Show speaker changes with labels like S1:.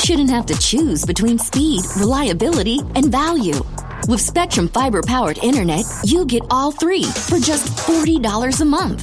S1: shouldn't have to choose between speed, reliability, and value. With Spectrum Fiber-powered internet, you get all three for just $40 a month.